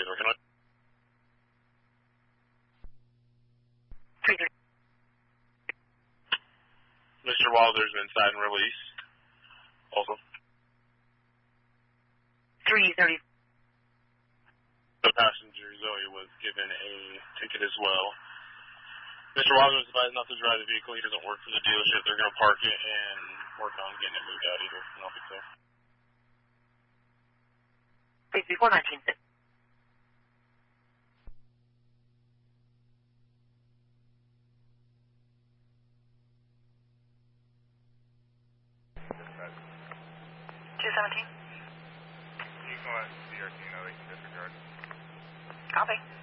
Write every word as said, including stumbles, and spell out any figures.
either. Can I? three thirty. Mister Wilder's inside and released. Also. three thirty. The passenger, Zoe, was given a ticket as well. Mister Wilder was advised not to drive the vehicle. He doesn't work for the dealership. They're going to park it and work on getting it moved out either. And I'll be clear. Please, before nineteen six. two seventeen. You can let C R T know they can disregard. Copy.